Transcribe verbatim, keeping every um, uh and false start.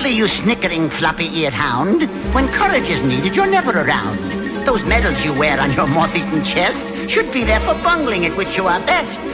Honestly, you snickering, floppy-eared hound, when courage is needed, you're never around. Those medals you wear on your moth-eaten chest should be there for bungling, at which you are best.